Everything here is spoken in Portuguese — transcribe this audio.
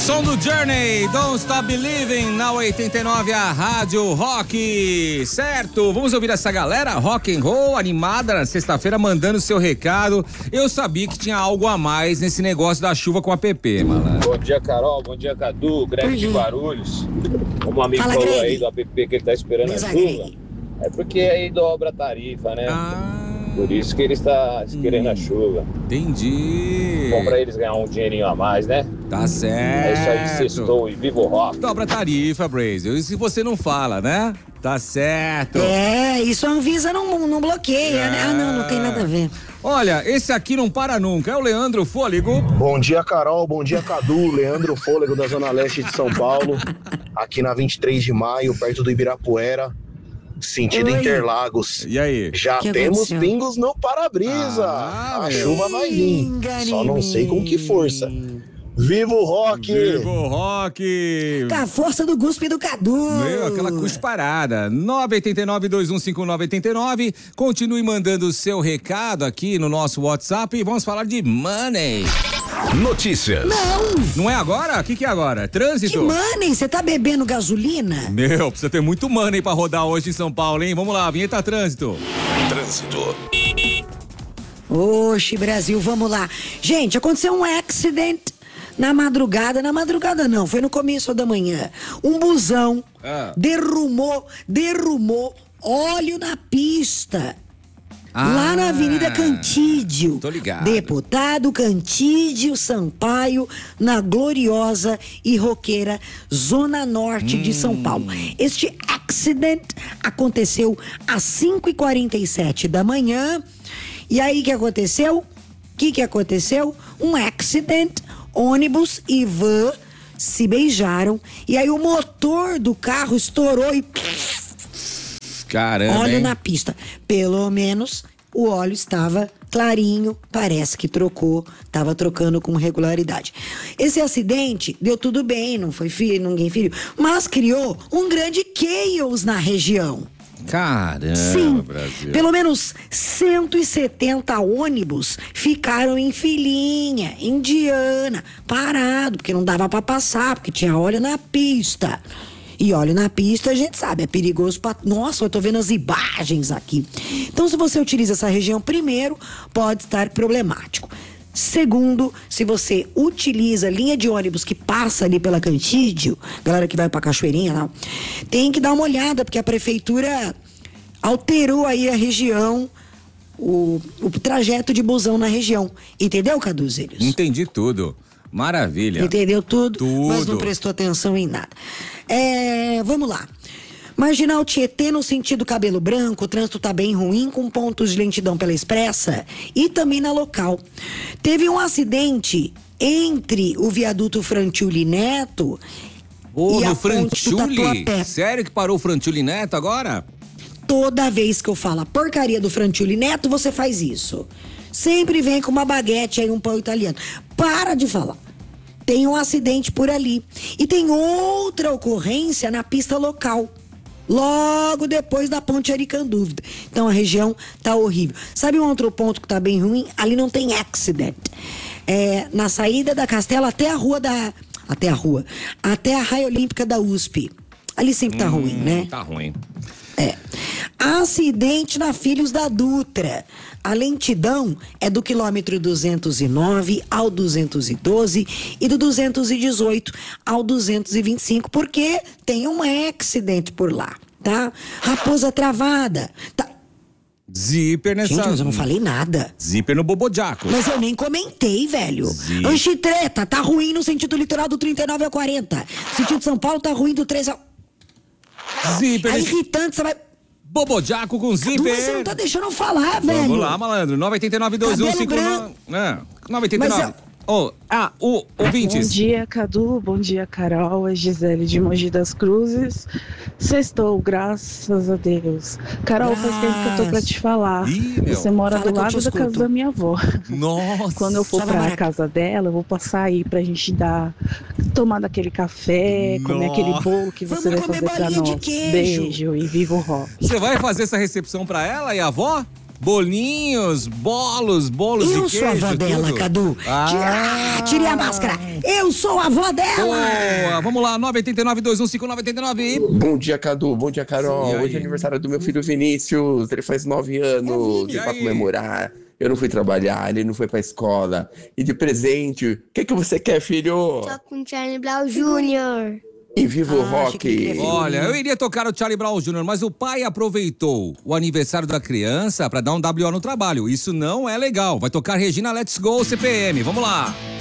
Som do Journey, Don't Stop Believing, na 89, a Rádio Rock, certo? Vamos ouvir essa galera rock and roll animada na sexta-feira, mandando seu recado. Eu sabia que tinha algo a mais nesse negócio da chuva com a PP, malandro. Bom dia, Carol, bom dia, Cadu, Greg de Guarulhos. Como um amigo Fala, falou Greg. aí do app que ele tá esperando a chuva, é porque aí dobra a tarifa, né? Por isso que ele está querendo a chuva. Entendi. Bom pra eles ganhar um dinheirinho a mais, né? Tá certo. É isso aí, sextou e viva o rock. Dobra a tarifa, Brasil. E se você não fala, né? Tá certo. Isso a Anvisa não bloqueia, né? Não tem nada a ver. Olha, esse aqui não para nunca, é o Leandro Fôlego. Bom dia, Carol, bom dia, Cadu, Leandro Fôlego da Zona Leste de São Paulo, aqui na 23 de maio, perto do Ibirapuera, sentido Oi. Interlagos. E aí? Já Que temos aconteceu? pingos no para-brisa, a chuva vai vir, só não sei com que força. Viva o rock! Viva o rock! Com a força do guspe do Cadu. Meu, aquela cusparada. 989-2159-89. Continue mandando o seu recado aqui no nosso WhatsApp e vamos falar de money. Notícias. Não é agora? O que é agora? Trânsito? Que money, você tá bebendo gasolina? Meu, precisa ter muito money pra rodar hoje em São Paulo, hein? Vamos lá, vinheta trânsito. Trânsito. Oxe, Brasil, vamos lá. Gente, aconteceu um acident na madrugada não, foi no começo da manhã. Um busão derrumou óleo na pista. Lá na Avenida Cantídio. Tô ligado. Deputado Cantídio Sampaio, na gloriosa e roqueira Zona Norte de São Paulo. Este acident aconteceu às 5h47 da manhã. E aí, o que aconteceu? Um acident, ônibus e van se beijaram. E aí o motor do carro estourou e... Caramba, óleo hein? na pista. Pelo menos o óleo estava clarinho, parece que estava trocando com regularidade. Esse acidente deu tudo bem, não foi ninguém feriu, mas criou um grande chaos na região. Caramba, Sim, Brasil. pelo menos 170 ônibus ficaram em filinha, indiana, parado, porque não dava para passar, porque tinha óleo na pista. E óleo na pista, a gente sabe, é perigoso pra... Nossa, eu tô vendo as imagens aqui. Então, se você utiliza essa região, primeiro, pode estar problemático. Segundo, se você utiliza linha de ônibus que passa ali pela Cantídio, galera que vai pra Cachoeirinha, não, tem que dar uma olhada, porque a prefeitura alterou aí a região, o trajeto de busão na região. Entendeu, Cadu Zílios? Entendi tudo. Maravilha. Entendeu tudo, Tudo. mas não prestou atenção em nada. Vamos lá. Marginal Tietê, no sentido Cabelo Branco, o trânsito tá bem ruim, com pontos de lentidão pela Expressa e também na local. Teve um acidente entre o viaduto Franciulli Neto e a no ponte do Franciulli? Tatuapé. Sério que parou o Franciulli Neto agora? Toda vez que eu falo a porcaria do Franciulli Neto, você faz isso. Sempre vem com uma baguete aí, um pão italiano. Para de falar. Tem um acidente por ali. E tem outra ocorrência na pista local. Logo depois da ponte Aricandúvida. Então a região tá horrível. Sabe um outro ponto que tá bem ruim? Ali não tem acident. Na saída da Castela até a rua até a Raia Olímpica da USP. Ali sempre tá ruim, né? Tá ruim. Acidente na Filhos da Dutra. A lentidão é do quilômetro 209 ao 212 e do 218 ao 225, porque tem um acidente por lá, tá? Raposa Travada. Tá. Zíper nessa... Gente, mas eu não falei nada. Zíper no Bobojaco. Mas eu nem comentei, velho. Anchitreta, tá ruim no sentido litoral do 39 ao 40. Sentido São Paulo tá ruim do 13 ao... Zíper É nesse... irritante, você vai... Bobojaco com zíper. Mas você não tá deixando eu falar, velho. Vamos lá, malandro. 989-2159. 989. Ouvintes. Bom dia, Cadu. Bom dia, Carol. É Gisele de Mogi das Cruzes. Sextou, graças a Deus. Carol, faz tempo que eu tô pra te falar. Ih, meu. Você mora Fala do que eu lado te da casa escuto. da minha avó. Nossa. Quando eu for Sabe, pra Maraca? casa dela, eu vou passar aí pra gente tomar daquele café, comer aquele bolo que você Vamos vai comer fazer pra bolinha de nós. queijo. Beijo e viva o rock. Você vai fazer essa recepção pra ela e a avó? bolinhos, bolos de queijo. Eu sou a avó dela, tudo. Cadu. Tirei a máscara. Eu sou a avó dela. Boa, vamos lá, 989-215989. Bom dia, Cadu. Bom dia, Carol. Hoje é aniversário do meu filho Vinícius. Ele faz 9 anos. E pra comemorar, eu não fui trabalhar, ele não foi pra escola. E de presente, o que você quer, filho? Só com Charlie Brown Jr. E viva o rock! Olha, eu iria tocar o Charlie Brown Jr., mas o pai aproveitou o aniversário da criança pra dar um WO no trabalho. Isso não é legal. Vai tocar Regina Let's Go CPM. Vamos lá.